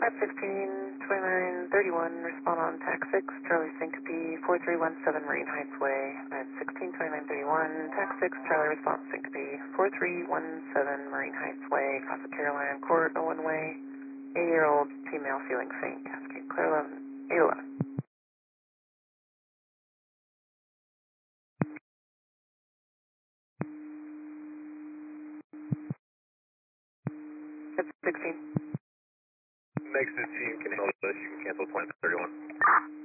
516-2931, respond on TAC 6, Charlie Syncope, 4317 Marine Heights Way. 516-2931, TAC 6, Charlie response Syncope, 4317 Marine Heights Way, Casa Carolina Court, Owen Way. 8-year-old female feeling faint, Cascade Clear 11, 811. It's 16. Makes the team can handle this. You can cancel 2031.